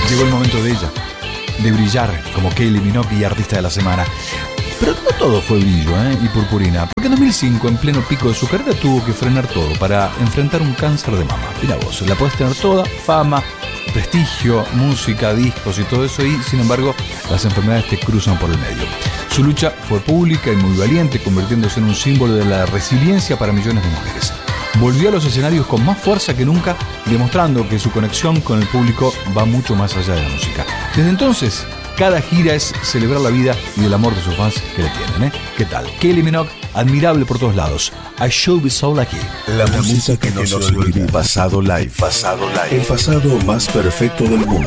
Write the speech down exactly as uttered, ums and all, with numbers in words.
Llegó el momento de ella, de brillar como Kylie Minogue y artista de la semana. Pero no todo fue brillo ¿eh? y purpurina, porque en dos mil cinco, en pleno pico de su carrera, tuvo que frenar todo para enfrentar un cáncer de mama. Mira vos, la podés tener toda, fama, prestigio, música, discos y todo eso, y sin embargo las enfermedades te cruzan por el medio. Su lucha fue pública y muy valiente, convirtiéndose en un símbolo de la resiliencia para millones de mujeres. Volvió a los escenarios con más fuerza que nunca, demostrando que su conexión con el público va mucho más allá de la música. Desde entonces, cada gira es celebrar la vida y el amor de sus fans que le tienen, ¿eh? ¿Qué tal? Kylie Minogue, admirable por todos lados. I Should Be So Lucky. La música que no se olvida. Pasado live. Pasado live. El pasado más perfecto del mundo.